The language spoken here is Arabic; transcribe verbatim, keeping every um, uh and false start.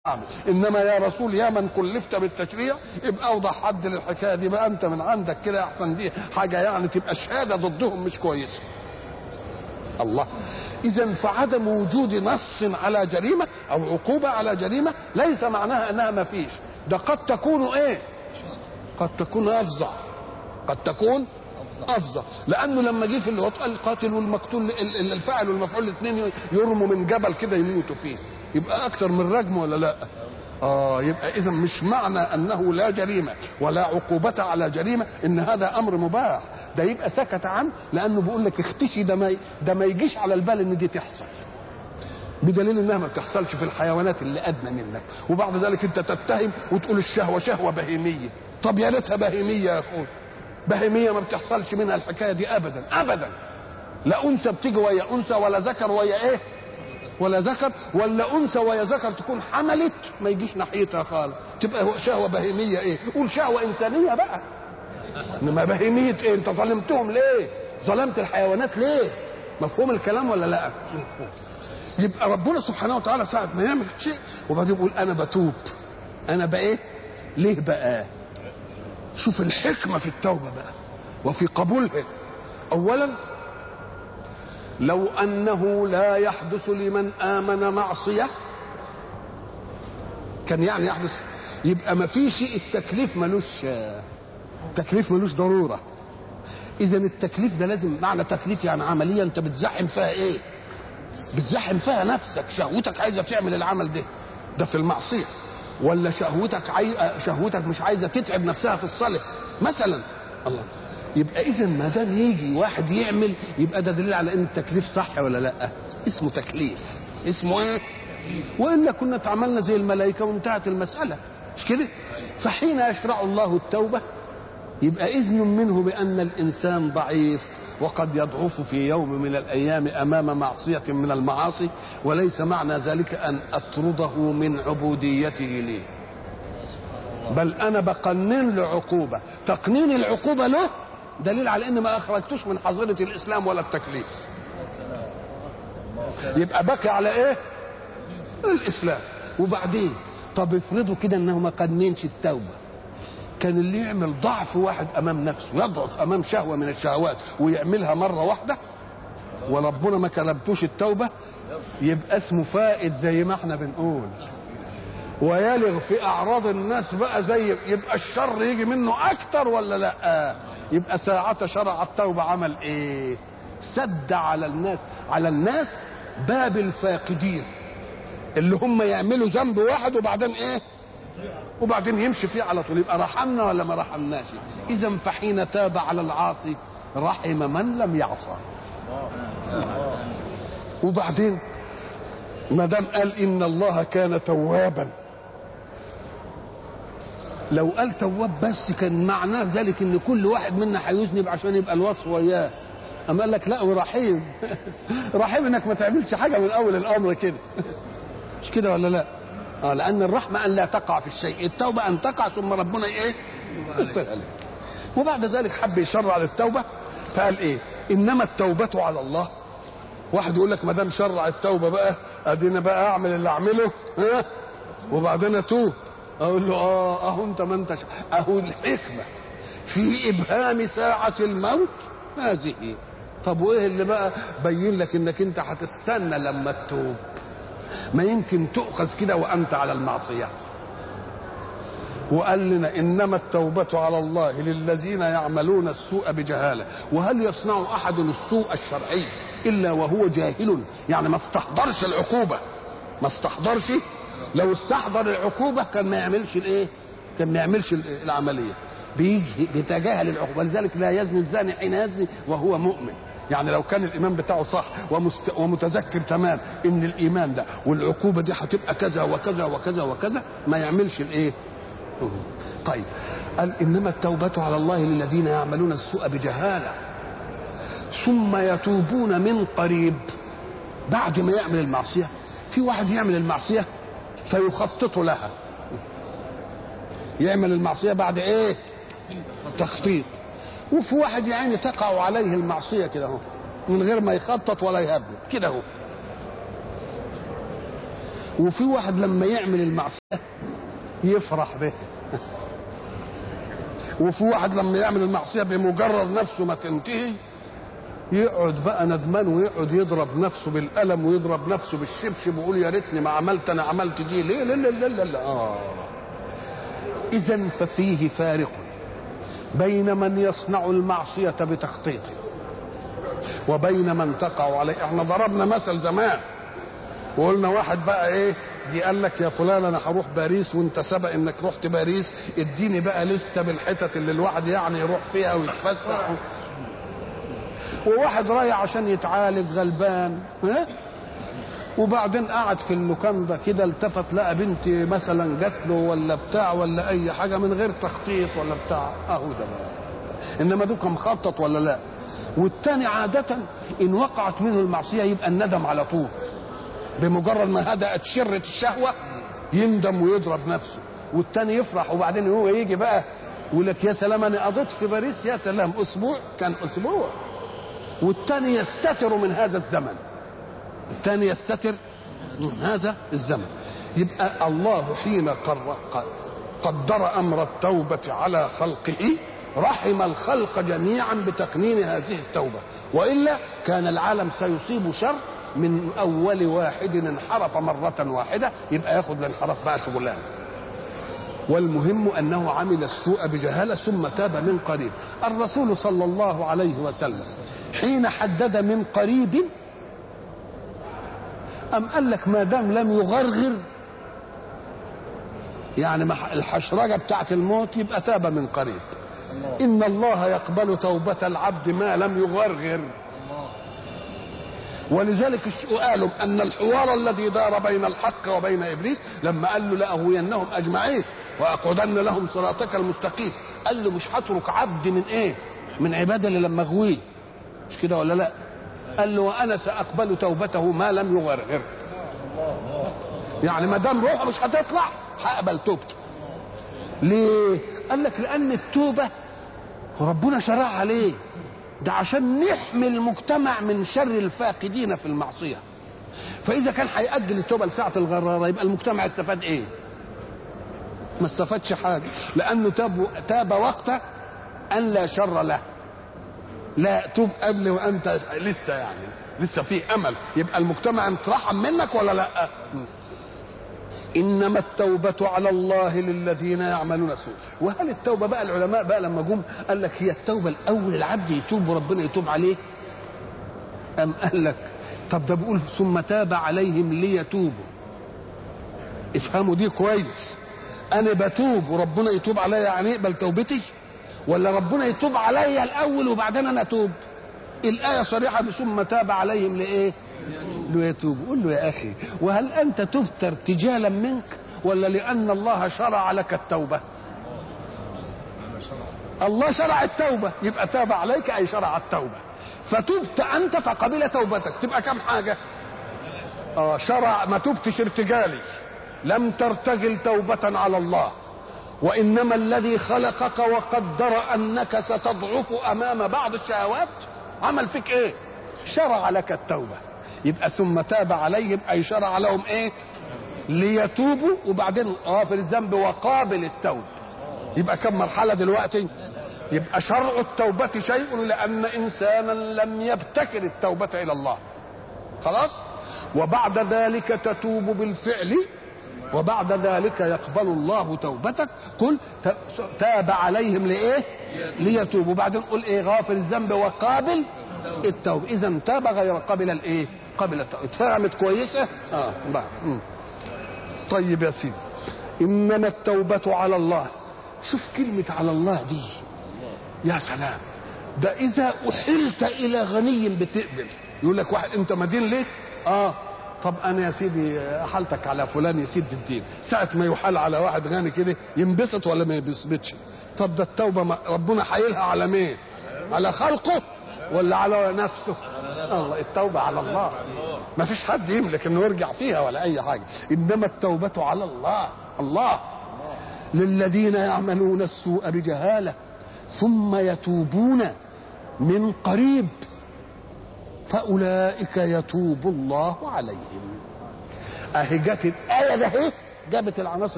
انما يا رسول يا من كلفت بالتشريع يبقى اوضح حد للحكايه دي بقى انت من عندك كده احسن، دي حاجه يعني تبقى شهاده ضدهم مش كويسه. الله، اذا فعدم وجود نص على جريمه او عقوبه على جريمه ليس معناها انها ما فيش، ده قد تكون ايه؟ قد تكون افظع، قد تكون افظع، لانه لما جه في الوطء القاتل والمقتول الفاعل والمفعول الاثنين يرموا من جبل كده يموتوا فيه، يبقى اكثر من رجم ولا لا؟ اه، يبقى اذا مش معنى انه لا جريمه ولا عقوبه على جريمه ان هذا امر مباح، ده يبقى سكت عنه لانه بيقول لك اختشي، ده ما ده ما يجيش على البال ان دي تحصل، بدليل انها ما بتحصلش في الحيوانات اللي ادنى منك. وبعد ذلك انت تتهم وتقول الشهوه شهوه بهيميه، طب يا ريتها بهيميه يا اخوي، بهيميه ما بتحصلش منها الحكايه دي ابدا ابدا، لا انثى بتيجي ويا انثى ولا ذكر ويا ايه ولا ذكر، ولا انثى ويا ذكر تكون حملت ما يجيش ناحيتها خالص، تبقى شهوه بهيميه ايه؟ قول شهوه انسانيه بقى، انما بهيميه ايه؟ انت ظلمتهم ليه؟ ظلمت الحيوانات ليه؟ مفهوم الكلام ولا لا؟ مفهوم. يبقى ربنا سبحانه وتعالى ساعه ما يعمل شيء وبعدين يقول انا بتوب، انا بقى ايه؟ ليه بقى؟ شوف الحكمه في التوبه بقى وفي قبولها. اولا لو انه لا يحدث لمن امن معصيه كان يعني يحدث، يبقى ما فيش التكليف، ملوش تكليف، ملوش ضروره. اذا التكليف ده لازم، معنى تكليف يعني عمليه انت بتزحم فيها ايه؟ بتزحم فيها نفسك، شهوتك عايزه تعمل العمل ده، ده في المعصيه، ولا شهوتك عاي... شهوتك مش عايزه تتعب نفسها في الصلاه مثلا. الله، يبقى اذا ما دام يجي واحد يعمل يبقى ده دليل على ان التكليف صح ولا لا؟ اسمه تكليف، اسمه ايه؟ والا كنا اتعاملنا زي الملائكه وانتهت المساله، مش كده؟ فحين يشرع الله التوبه يبقى اذن منه بان الانسان ضعيف وقد يضعف في يوم من الايام امام معصيه من المعاصي، وليس معنى ذلك ان اطرده من عبوديته لي، بل انا بقنن له عقوبه، تقنين العقوبه له دليل على ان ما اخرجتوش من حظيره الاسلام ولا التكليف، يبقى بقي على ايه؟ الاسلام. وبعدين طب افرضوا كده انه ما قننش التوبه، كان اللي يعمل ضعف واحد امام نفسه، يضعف امام شهوه من الشهوات ويعملها مره واحده وربنا ما كلمتوش التوبه، يبقى اسمه فائد زي ما احنا بنقول، ويلغ في اعراض الناس بقى، زي يبقى الشر يجي منه اكتر ولا لا؟ يبقى ساعة شرع التوبه عمل ايه؟ سد على الناس، على الناس باب الفاقدين اللي هم يعملوا ذنب واحد وبعدين ايه؟ وبعدين يمشي فيه على طول، يبقى رحمنا ولا ما رحمناش؟ اذا فحين تاب على العاصي رحم من لم يعصى. وبعدين ما دام قال ان الله كان توابا، لو قال تواب بس كان معناه ذلك ان كل واحد منا هيذنب عشان يبقى الوصف وياه، اما قال لك لا ورحيم رحيم انك ما تعملش حاجه من اول الامر كده مش كده ولا لا؟ اه، لان الرحمه ان لا تقع في الشيء، التوبه ان تقع ثم ربنا ايه؟ يغفر عليك. وبعد ذلك حب يشرع للتوبه فقال ايه؟ انما التوبه على الله. واحد يقول لك ما دام شرع التوبه بقى ادينا بقى اعمل اللي اعمله ها وبعدين اتوب، اقول له اه اهو انت ما انتش، اهو الحكمه في ابهام ساعه الموت هذه. طب وايه اللي بقى بين لك انك انت هتستنى لما تتوب؟ ما يمكن تؤخذ كده وانت على المعصيه. وقال لنا انما التوبه على الله للذين يعملون السوء بجهاله، وهل يصنع احد السوء الشرعي الا وهو جاهل؟ يعني ما استحضرش العقوبه، ما استحضرش، لو استحضر العقوبه كان ما يعملش الايه؟ كان ما يعملش العمليه، بيجي بيتجاهل العقوبه. لذلك لا يزني الزاني حين يزني وهو مؤمن، يعني لو كان الايمان بتاعه صح ومست... ومتذكر تمام ان الايمان ده والعقوبه دي هتبقى كذا وكذا وكذا وكذا ما يعملش الايه؟ طيب قال انما التوبه على الله للذين يعملون السوء بجهاله ثم يتوبون من قريب. بعد ما يعمل المعصيه، في واحد يعمل المعصيه فيخطط لها، يعمل المعصيه بعد ايه؟ تخطيط. وفي واحد يعني تقع عليه المعصيه كده اهو من غير ما يخطط ولا يهبط كده اهو. وفي واحد لما يعمل المعصية يفرح به وفي واحد لما يعمل المعصية بمجرد نفسه ما تنتهي يقعد بقى ندمان ويقعد يضرب نفسه بالقلم ويضرب نفسه بالشبشب ويقول يا ريتني ما عملت، انا عملت دي ليه؟ لا لا لا لا, لا. اه اذا ففيه فارق بين من يصنع المعصية بتخطيط وبين من تقع عليه. احنا ضربنا مثل زمان وقلنا واحد بقى ايه دي قال لك يا فلان انا هروح باريس وانت سبق انك رحت باريس، اديني بقى لسته بالحتت اللي الواحد يعني يروح فيها ويتفسح. وواحد رايح عشان يتعالج غلبان ها وبعدين قعد في اللوكاندا كده التفت لقى بنت مثلا جات له ولا بتاع ولا اي حاجه من غير تخطيط ولا بتاع، اهو ده بقى. انما دوك مخطط ولا لا؟ والتاني عاده ان وقعت منه المعصيه يبقى الندم على طول، بمجرد ما هدأت شرة الشهوة يندم ويضرب نفسه، والتاني يفرح وبعدين هو يجي بقى يقول لك يا سلام انا قضيت في باريس يا سلام اسبوع، كان اسبوع. والتاني يستتر من هذا الزمن، التاني يستتر من هذا الزمن. يبقى الله حين قدر امر التوبة على خلقه رحم الخلق جميعا بتقنين هذه التوبة، وإلا كان العالم سيصيب شر من اول واحد انحرف مرة واحدة يبقى ياخد الانحراف بقى شغلانه. والمهم انه عمل السوء بجهالة ثم تاب من قريب. الرسول صلى الله عليه وسلم حين حدد من قريب ام قال لك ما دام لم يغرغر يعني الحشرجة بتاعت الموت يبقى تاب من قريب. ان الله يقبل توبة العبد ما لم يغرغر. ولذلك قالوا ان الحوار الذي دار بين الحق وبين ابليس لما قال له لاغوينهم اجمعين واقعدن لهم صراطك المستقيم، قال له مش هترك عبد من ايه؟ من عبادي اللي لما اغويه، مش كده ولا لا؟ قال له وانا ساقبل توبته ما لم يغرغر. يعني ما دام روحه مش هتطلع هقبل توبته. ليه؟ قال لك لان التوبه ربنا شرعها ليه؟ ده عشان نحمي المجتمع من شر الفاقدين في المعصية. فإذا كان هيأجل التوبة لساعة الغرارة يبقى المجتمع استفاد إيه؟ ما استفادش حاجة، لأنه تاب تاب وقت أن لا شر له. لا توب قبل وأنت لسه يعني لسه في أمل، يبقى المجتمع اترحم منك ولا لا؟ إنما التوبة على الله للذين يعملون السوء. وهل التوبة بقى العلماء بقى لما جم قال لك هي التوبة الأول العبد يتوب وربنا يتوب عليه؟ أم قال لك طب ده بيقول ثم تاب عليهم ليتوبوا. افهموا دي كويس، أنا بتوب وربنا يتوب عليا يعني يقبل توبتي؟ ولا ربنا يتوب عليا الأول وبعدين أنا أتوب؟ الآية صريحة ثم تاب عليهم لإيه؟ ليتوب. قل له يا أخي وهل أنت تبت ارتجالا منك ولا لأن الله شرع لك التوبة؟ الله شرع التوبة يبقى تاب عليك أي شرع التوبة، فتبت أنت فقبل توبتك، تبقى كم حاجة؟ آه شرع، ما تبتش ارتجالي، لم ترتجل توبة على الله، وإنما الذي خلقك وقدر أنك ستضعف أمام بعض الشهوات عمل فيك إيه؟ شرع لك التوبة. يبقى ثم تاب عليهم أي شرع لهم إيه؟ ليتوبوا وبعدين غافر الذنب وقابل التوب. يبقى كم مرحلة دلوقتي؟ يبقى شرع التوبة شيء لأن إنسانا لم يبتكر التوبة إلى الله خلاص، وبعد ذلك تتوب بالفعل وبعد ذلك يقبل الله توبتك. قل تاب عليهم لإيه؟ ليتوبوا. وبعدين قل إيه؟ غافر الذنب وقابل التوبة. إذا تاب غير قابل الإيه؟ قابل التوبة. اتفهمت كويسة؟ آه بقى. طيب يا سيدي، إنما التوبة على الله. شوف كلمة على الله دي يا سلام، ده إذا أحلت إلى غني بتقبل. يقول لك واحد أنت مدين ليه؟ آه طب أنا يا سيدي أحلتك على فلان يسد الدين. ساعة ما يحال على واحد غني كده ينبسط ولا ما ينبسطش؟ طب ده التوبة ربنا حايلها على مين؟ على خلقه ولا على نفسه؟ الله، التوبة على الله، ما فيش حد يملك انه يرجع فيها ولا اي حاجة. انما التوبة على الله. الله للذين يعملون السوء بجهالة ثم يتوبون من قريب فأولئك يتوب الله عليهم. اهي جت الايه ده اهي جابت العناصر